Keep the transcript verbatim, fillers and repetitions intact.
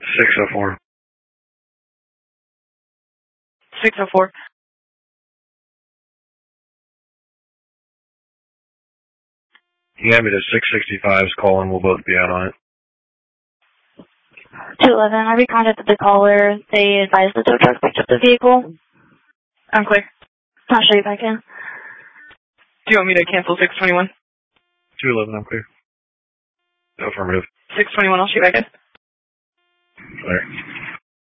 six oh four. six oh four. You have me to six sixty-five's calling. We'll both be out on it. two eleven, I recontacted the caller. They advised the tow truck picked up the vehicle. I'm clear. I'll show you back in. Do you want me to cancel six twenty-one? two eleven, I'm clear. Affirmative. six twenty-one, I'll shoot back in. Clear.